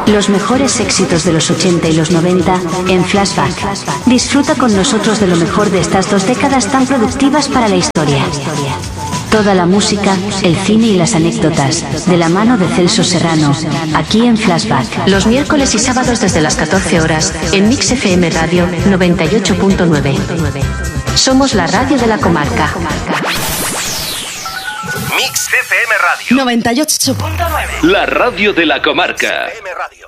Los mejores éxitos de los 80 y los 90 en Flashback. Disfruta con nosotros de lo mejor de estas 2 décadas tan productivas para la historia. Toda la música, el cine y las anécdotas, de la mano de Celso Serrano, aquí en Flashback. Los miércoles y sábados desde las 14 horas, en Mix FM Radio 98.9. Somos la radio de la comarca. Mix FM Radio 98.9. La radio de la comarca. FM Radio.